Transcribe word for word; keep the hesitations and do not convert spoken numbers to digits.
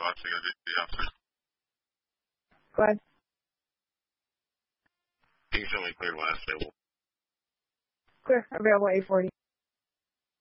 watching a video. Go ahead. Can you show me cleared last table? Clear. Available eight forty.